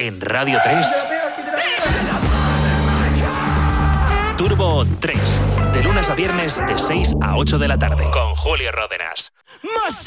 en Radio 3. Turbo 3, de lunes a viernes de 6 a 8 de la tarde, con Julio Ródenas.